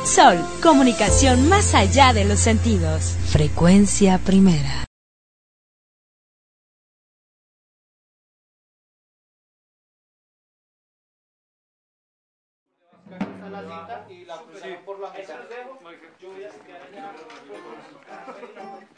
Sol, comunicación más allá de los sentidos. Frecuencia Primera. La cita y la cruzamos por la mesa. Lluvias que quedan allá.